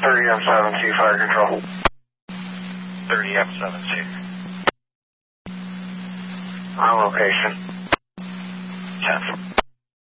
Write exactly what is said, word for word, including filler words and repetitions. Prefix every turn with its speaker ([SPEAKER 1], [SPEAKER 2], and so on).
[SPEAKER 1] thirty M seven C, fire control.
[SPEAKER 2] thirty M seven C.
[SPEAKER 1] On location.
[SPEAKER 2] ten.